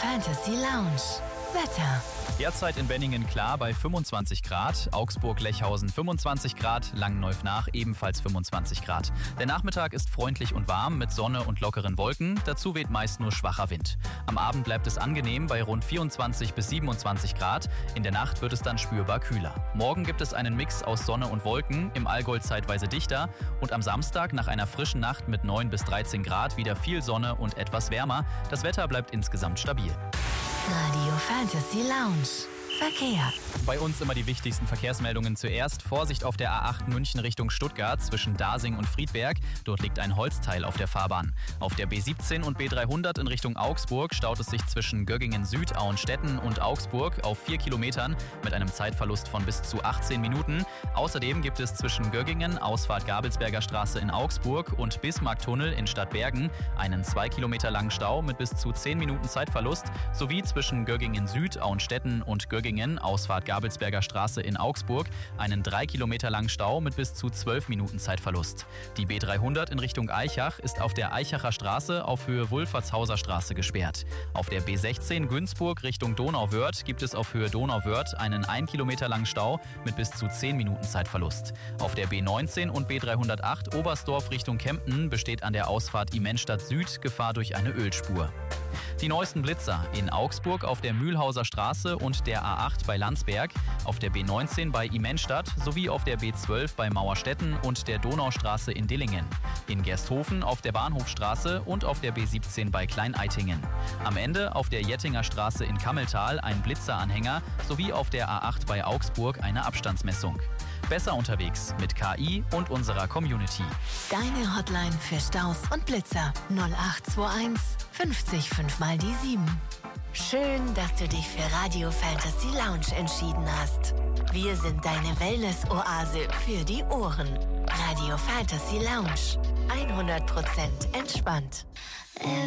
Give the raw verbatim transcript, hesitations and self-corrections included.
Fantasy Lounge. Wetter. Derzeit in Benningen klar bei fünfundzwanzig Grad, Augsburg-Lechhausen fünfundzwanzig Grad, Langenneuf-Nach ebenfalls fünfundzwanzig Grad. Der Nachmittag ist freundlich und warm mit Sonne und lockeren Wolken, dazu weht meist nur schwacher Wind. Am Abend bleibt es angenehm bei rund vierundzwanzig bis siebenundzwanzig Grad, in der Nacht wird es dann spürbar kühler. Morgen gibt es einen Mix aus Sonne und Wolken, im Allgäu zeitweise dichter und am Samstag nach einer frischen Nacht mit neun bis dreizehn Grad wieder viel Sonne und etwas wärmer. Das Wetter bleibt insgesamt stabil. Radio Fantasy Lounge. Verkehr. Bei uns immer die wichtigsten Verkehrsmeldungen zuerst. Vorsicht auf der A acht München Richtung Stuttgart zwischen Dasing und Friedberg. Dort liegt ein Holzteil auf der Fahrbahn. Auf der B siebzehn und B dreihundert in Richtung Augsburg staut es sich zwischen Göggingen Süd, Auenstetten und Augsburg auf vier Kilometern mit einem Zeitverlust von bis zu achtzehn Minuten. Außerdem gibt es zwischen Göggingen, Ausfahrt Gabelsberger Straße in Augsburg und Bismarcktunnel in Stadtbergen einen zwei Kilometer langen Stau mit bis zu zehn Minuten Zeitverlust sowie zwischen Göggingen Süd, Auenstetten und Göggingen Ausfahrt Gabelsberger Straße in Augsburg einen drei Kilometer langen Stau mit bis zu zwölf Minuten Zeitverlust. Die B dreihundert in Richtung Aichach ist auf der Aichacher Straße auf Höhe Wulfertshauser Straße gesperrt. Auf der B sechzehn Günzburg Richtung Donauwörth gibt es auf Höhe Donauwörth einen ein Kilometer langen Stau mit bis zu zehn Minuten Zeitverlust. Auf der B neunzehn und B dreihundertacht Oberstdorf Richtung Kempten besteht an der Ausfahrt Immenstadt Süd Gefahr durch eine Ölspur. Die neuesten Blitzer in Augsburg auf der Mühlhauser Straße und der A acht bei Landsberg, auf der B neunzehn bei Immenstadt sowie auf der B zwölf bei Mauerstetten und der Donaustraße in Dillingen. In Gersthofen auf der Bahnhofstraße und auf der B siebzehn bei Kleineitingen. Am Ende auf der Jettinger Straße in Kammeltal ein Blitzeranhänger sowie auf der A acht bei Augsburg eine Abstandsmessung. Besser unterwegs mit K I und unserer Community. Deine Hotline für Staus und Blitzer null acht zwei eins fünfzig fünf mal die sieben. Schön, dass du dich für Radio Fantasy Lounge entschieden hast. Wir sind deine Wellness-Oase für die Ohren. Radio Fantasy Lounge. hundert Prozent entspannt.